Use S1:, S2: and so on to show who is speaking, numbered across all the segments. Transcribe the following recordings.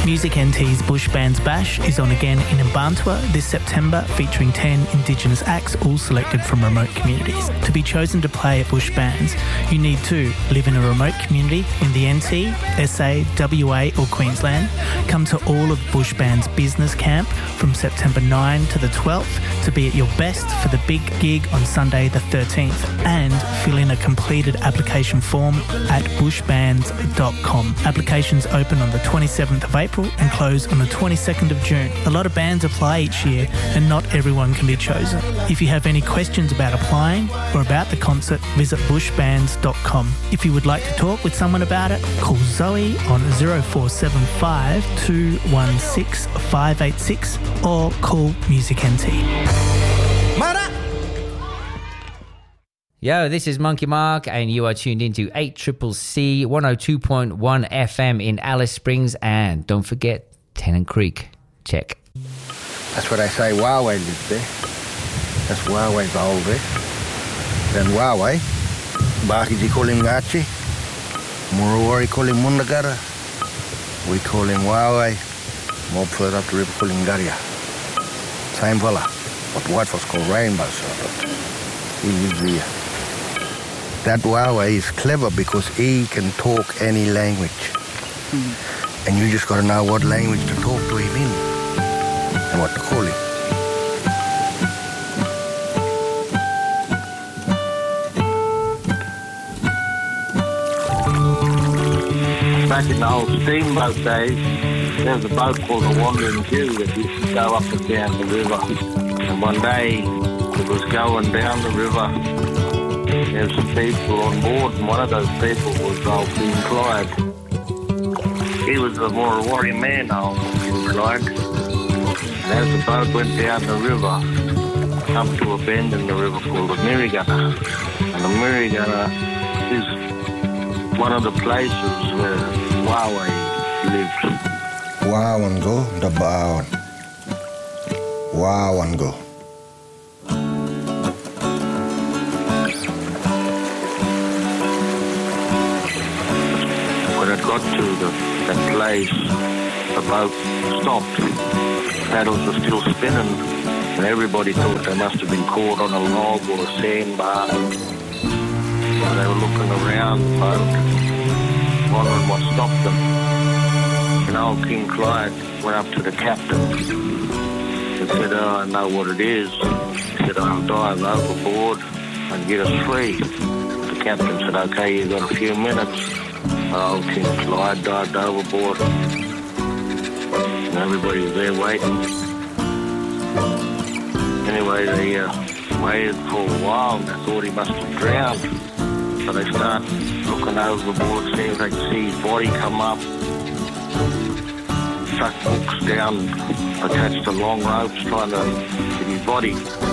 S1: Music NT's Bush Bands Bash is on again in Mbantua this September, featuring 10 Indigenous acts, all selected from remote communities. To be chosen to play at Bush Bands, you need to live in a remote community in the NT, SA, WA or Queensland, come to all of Bush Bands Business Camp from September 9 to the 12th to be at your best for the big gig on Sunday the 13th, and fill in a completed application form at bushbands.com. Applications open on the 27th of April and close on the 22nd of June. A lot of bands apply each year and not everyone can be chosen. If you have any questions about applying or about the concert, visit bushbands.com. If you would like to talk with someone about it, call Zoe on 0475 216 586 or call Music NT.
S2: Yo, this is Monkey Mark, and you are tuned into 8CCC 102.1 FM in Alice Springs, and don't forget Tennant Creek. Check.
S3: That's what I say. Huawei lives there. That's Huawei's old there. Then Huawei, Bakiji call him Gachi, Murawari call him Mundagara. We call him Huawei. More further up the river call him Garia. Same fella. But Whitefoss called Rainbow, so he lives here. That Huawei is clever because he can talk any language. And you just got to know what language to talk to him in and what to call him.
S4: Back in the old steamboat days, there was a boat called the Wandering Jew that used to go up and down the river. And one day, it was going down the river. There were some people on board, and one of those people was old King Clyde. He was the Murawari man, old King Clyde. And as the boat went down the river, up to a bend in the river called the Mirrigana. And the Mirrigana is one of the places where Huawei lived.
S3: Wawango, the Bawan. Wawango.
S4: When it got to that place, the boat stopped. Paddles were still spinning, and everybody thought they must have been caught on a log or a sandbar. So they were looking around the boat, wondering what stopped them. And old King Clyde went up to the captain and said, "Oh, I know what it is." He said, "I'll dive overboard and get us free." The captain said, "Okay, you've got a few minutes." Old King Clyde dived overboard. And everybody was there waiting. Anyway, they waited for a while and they thought he must have drowned. So they start looking overboard, seeing if they can see his body come up. Stuck hooks down, attached to long ropes, trying to get his body.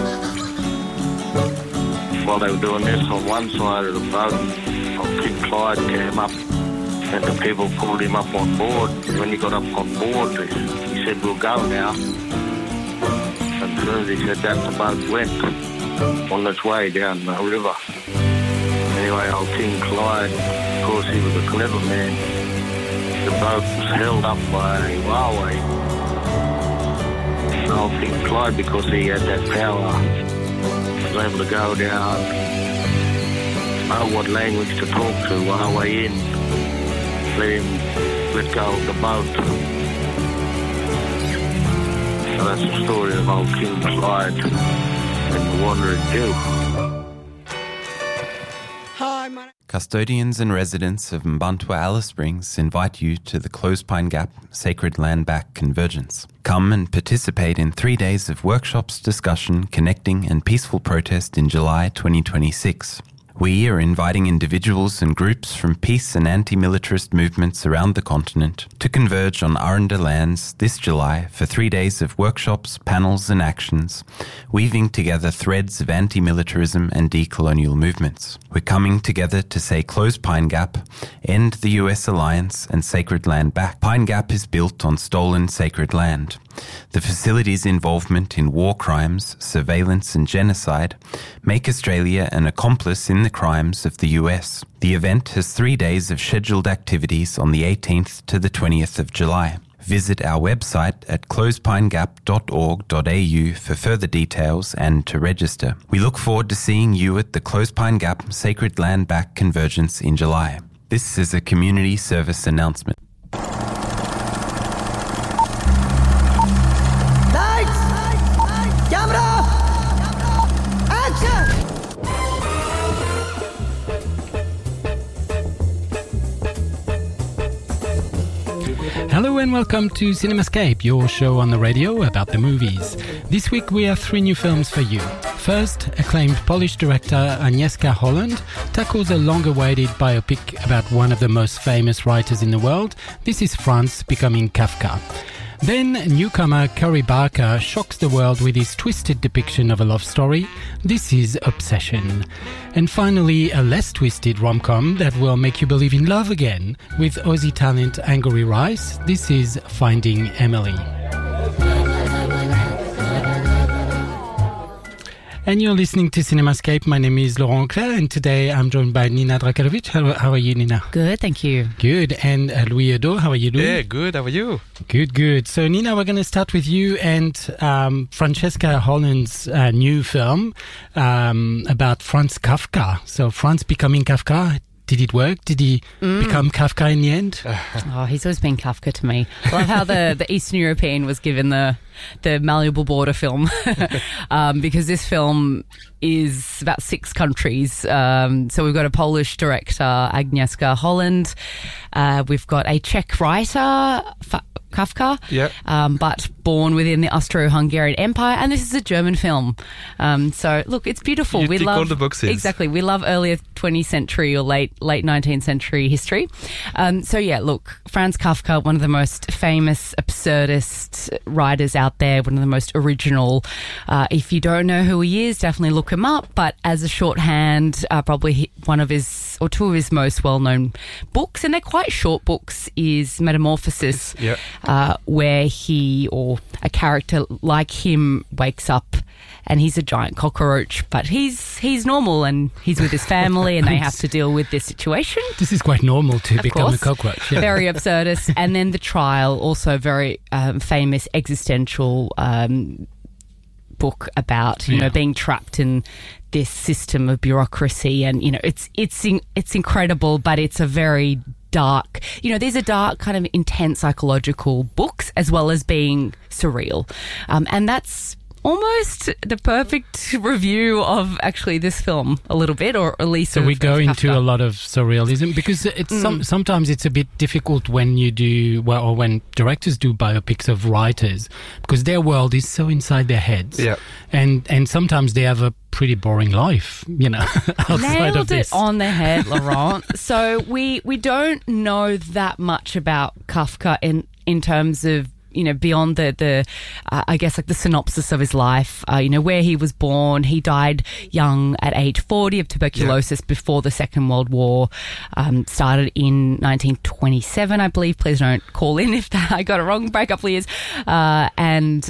S4: While they were doing this on one side of the boat, old King Clyde came up and the people pulled him up on board. And when he got up on board, he said, "We'll go now." And as soon as he said that, the boat went on its way down the river. Anyway, old King Clyde, of course, he was a clever man. The boat was held up by Huawei. And old King Clyde, because he had that power, was able to go down, know what language to talk to Huawei in, let go of the boat. So that's the story of old King Clyde and the Wandering Jew.
S5: Custodians and residents of Mbantua Alice Springs invite you to the Clothespine Gap Sacred Land Back Convergence. Come and participate in 3 days of workshops, discussion, connecting and peaceful protest in July 2026. We are inviting individuals and groups from peace and anti-militarist movements around the continent to converge on Aranda lands this July for 3 days of workshops, panels and actions, weaving together threads of anti-militarism and decolonial movements. We're coming together to say close Pine Gap, end the US alliance and Sacred Land Back. Pine Gap is built on stolen sacred land. The facility's involvement in war crimes, surveillance and genocide make Australia an accomplice in the crimes of the US. The event has 3 days of scheduled activities on the 18th to the 20th of July. Visit our website at closepinegap.org.au for further details and to register. We look forward to seeing you at the Closepine Gap Sacred Land Back Convergence in July. This is a community service announcement.
S6: Lights! Camera! Action!
S7: Hello and welcome to Cinemascape, your show on the radio about the movies. This week we have 3 new films for you. First, acclaimed Polish director Agnieszka Holland tackles a long-awaited biopic about one of the most famous writers in the world. This is Franz Becoming Kafka. Then, newcomer Cory Barker shocks the world with his twisted depiction of a love story. This is Obsession. And finally, a less twisted rom-com that will make you believe in love again with Aussie talent Angourie Rice. This is Finding Emily. And you're listening to Cinemascape. My name is Laurent Claire, and today I'm joined by Nina Drakarovic. How are you, Nina?
S8: Good, thank you.
S7: Good. And Louis Edo, how are you doing?
S9: Yeah, good. How are you?
S7: Good. So, Nina, we're going to start with you and Francesca Holland's new film about Franz Kafka. So, Franz Becoming Kafka. Did it work? Did he become Kafka in the end?
S8: Oh, he's always been Kafka to me. I love how the Eastern European was given the malleable border film because this film is about 6 countries. So we've got a Polish director, Agnieszka Holland. We've got a Czech writer, Kafka, but born within the Austro-Hungarian Empire, and this is a German film. So look, it's beautiful.
S9: We love all the boxes.
S8: Exactly. We love earlier 20th century or late 19th century history. So yeah, look, Franz Kafka, one of the most famous absurdist writers out there, one of the most original. If you don't know who he is, definitely look him up. But as a shorthand, probably one of his or 2 of his most well-known books, and they're quite short books, is Metamorphosis, where he or a character like him wakes up and he's a giant cockroach, but he's normal and he's with his family and they have to deal with this situation.
S7: This is quite normal to become a cockroach. Yeah.
S8: Very absurdist. And then The Trial, also very famous existential book about being trapped in this system of bureaucracy, and it's incredible, but it's a very dark, these are dark, kind of intense psychological books as well as being surreal, and that's almost the perfect review of actually this film a little bit, or at least.
S7: So we go into a lot of surrealism because it's sometimes it's a bit difficult when you do or when directors do biopics of writers, because their world is so inside their heads, and sometimes they have a pretty boring life, outside
S8: Nailed
S7: of this.
S8: It on the head, Laurent. So we don't know that much about Kafka in terms of beyond the I guess like the synopsis of his life, where he was born. He died young at age 40 of tuberculosis before the Second World War. Started in 1927, I believe. Please don't call in if I got it wrong. Break up, please. And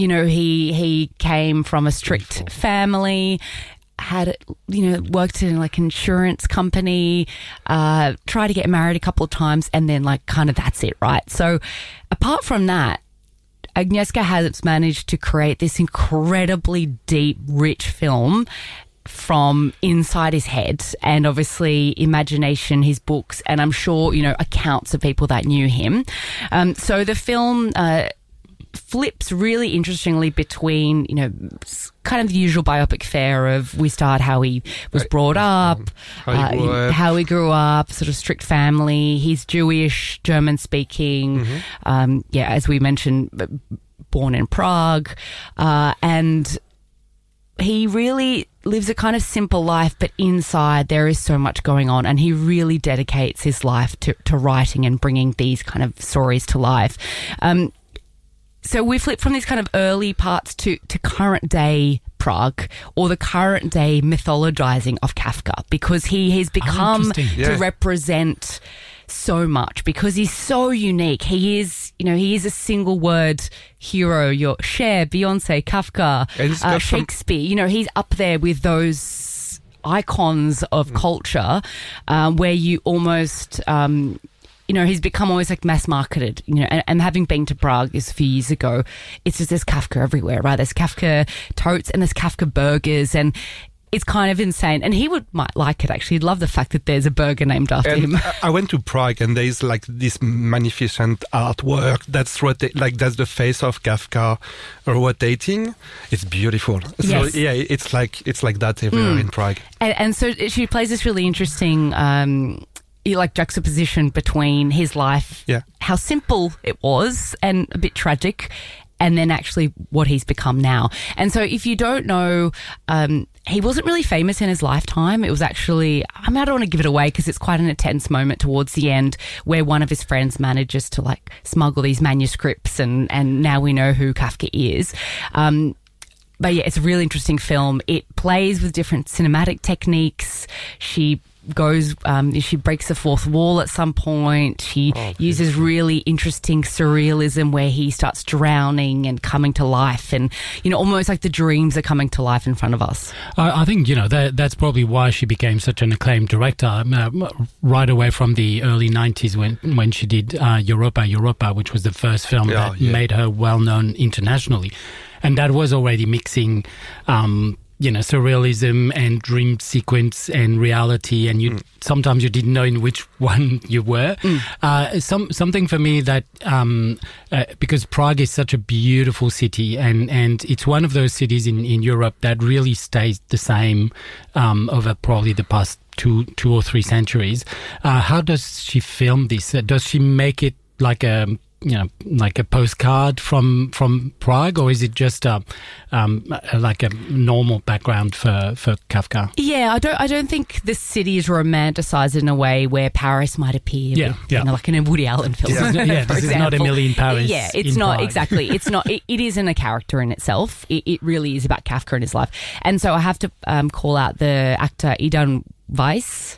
S8: he came from a strict family. Had worked in like insurance company, tried to get married a couple of times, and then like kind of that's it, right? So apart from that, Agnieszka has managed to create this incredibly deep, rich film from inside his head, and obviously imagination, his books, and I'm sure accounts of people that knew him. So the film flips really interestingly between, kind of the usual biopic fare of we start how he was brought up, how he grew up, sort of strict family. He's Jewish, German speaking, as we mentioned, born in Prague, and he really lives a kind of simple life, but inside there is so much going on, and he really dedicates his life to writing and bringing these kind of stories to life. So we flip from these kind of early parts to current day Prague, or the current day mythologizing of Kafka, because he's become to represent so much, because he's so unique. He is a single word hero. Your Cher, Beyonce, Kafka, Shakespeare. He's up there with those icons of culture, where you almost he's become almost like mass marketed, and having been to Prague this a few years ago, it's just there's Kafka everywhere, right? There's Kafka totes and there's Kafka burgers, and it's kind of insane. And he might like it, actually. He'd love the fact that there's a burger named after him.
S9: I went to Prague, and there's like this magnificent artwork that's that's the face of Kafka rotating. It's beautiful.
S8: Yes.
S9: So yeah, it's like that everywhere in Prague.
S8: And so she plays this really interesting juxtaposition between his life, how simple it was and a bit tragic, and then actually what he's become now. And so if you don't know, he wasn't really famous in his lifetime. It was actually, I don't want to give it away because it's quite an intense moment towards the end where one of his friends manages to smuggle these manuscripts, and now we know who Kafka is. But yeah, it's a really interesting film. It plays with different cinematic techniques. She breaks the fourth wall at some point. She uses really interesting surrealism where he starts drowning and coming to life, and almost like the dreams are coming to life in front of us.
S7: I think that's probably why she became such an acclaimed director right away from the early 90s when she did Europa, which was the first film that made her well known internationally, and that was already mixing surrealism and dream sequence and reality, and sometimes you didn't know in which one you were. Something for me that because Prague is such a beautiful city, and it's one of those cities in Europe that really stays the same over probably the past two or three centuries. How does she film this? Does she make it like a postcard from Prague, or is it just like a normal background for Kafka?
S8: Yeah, I don't think the city is romanticized in a way where Paris might appear. Like in a Woody Allen film.
S7: This is not Emily in Paris.
S8: Yeah, it's not Prague. Exactly. It's not. It isn't a character in itself. It really is about Kafka and his life. And so I have to call out the actor Eden Weiss.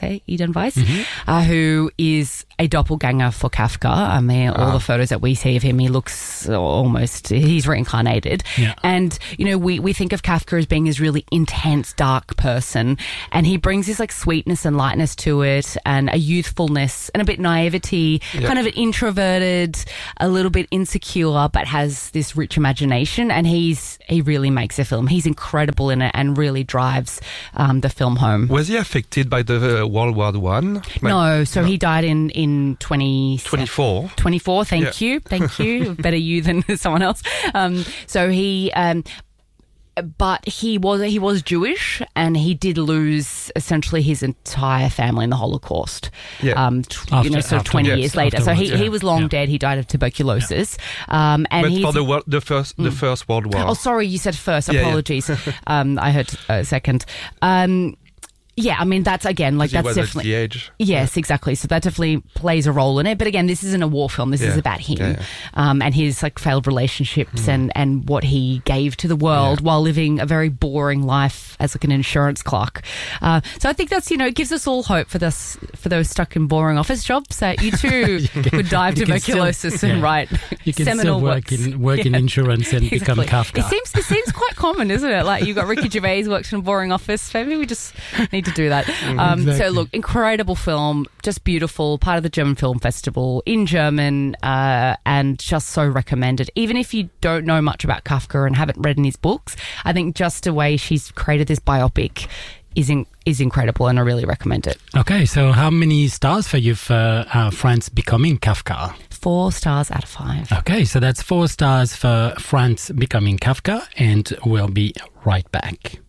S8: Who is a doppelganger for Kafka. I mean, all the photos that we see of him, he looks he's reincarnated. Yeah. And, we think of Kafka as being this really intense, dark person, and he brings this sweetness and lightness to it, and a youthfulness and a bit naivety, kind of an introverted, a little bit insecure, but has this rich imagination, and he really makes a film. He's incredible in it and really drives the film home.
S9: Was he affected by the World War I?
S8: No, so he died in 24. 24, thank you. Better you than someone else. So he... but he was Jewish, and he did lose essentially his entire family in the Holocaust. Yeah. 20 years later. So he was long dead. He died of tuberculosis. And
S9: but for the first World War.
S8: Oh, sorry, you said first. Apologies. I heard second. Yeah, I mean, that's again, that's definitely...
S9: the age.
S8: Yes, exactly. So that definitely plays a role in it. But again, this isn't a war film. This is about him and his failed relationships and what he gave to the world while living a very boring life as an insurance clerk. So I think that's, it gives us all hope for those stuck in boring office jobs that you too could die of tuberculosis and write seminal
S7: work in insurance and become Kafka.
S8: It seems quite common, isn't it? You've got Ricky Gervais works in a boring office. Maybe we just need to do that. Exactly. So look, incredible film, just beautiful, part of the German Film Festival in German, and just so recommended. Even if you don't know much about Kafka and haven't read in his books, I think just the way she's created this biopic is incredible, and I really recommend it.
S7: Okay, so how many stars for you for France Becoming Kafka?
S8: 4 stars out of 5.
S7: Okay, so that's 4 stars for France Becoming Kafka, and we'll be right back.